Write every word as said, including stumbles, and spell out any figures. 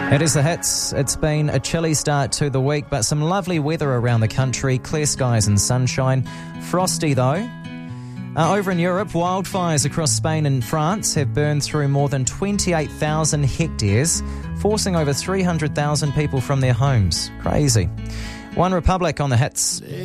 It is the hits. It's been a chilly start to the week, but some lovely weather around the country, clear skies and sunshine. Frosty though. Uh, over in Europe, wildfires across Spain and France have burned through more than twenty-eight thousand hectares, forcing over three hundred thousand people from their homes. Crazy. One Republic on the hits.